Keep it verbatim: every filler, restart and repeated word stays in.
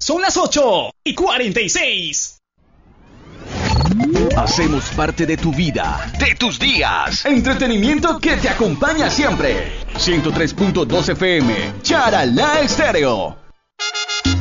Son las ocho y cuarenta y seis. Hacemos parte de tu vida, de tus días. Entretenimiento que te acompaña siempre. ciento tres punto dos F M, Charalá Estéreo.